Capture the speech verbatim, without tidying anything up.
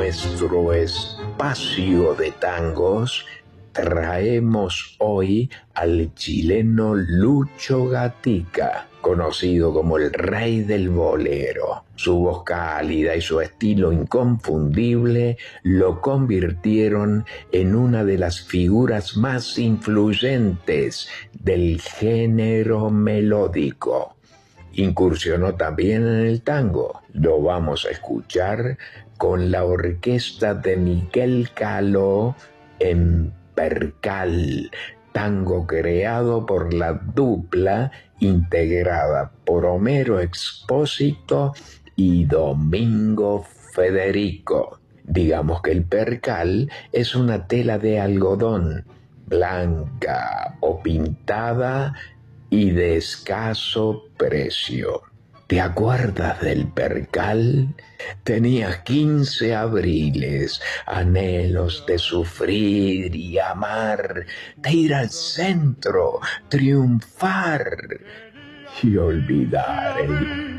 nuestro espacio de tangos, traemos hoy al chileno Lucho Gatica, conocido como el rey del bolero. Su voz cálida y su estilo inconfundible lo convirtieron en una de las figuras más influyentes del género melódico. Incursionó también en el tango. Lo vamos a escuchar con la orquesta de Miguel Caló en Percal, tango creado por la dupla integrada por Homero Expósito y Domingo Federico. Digamos que el percal es una tela de algodón blanca o pintada y de escaso precio. ¿Te acuerdas del percal? Tenías quince abriles, anhelos de sufrir y amar, de ir al centro, triunfar y olvidar el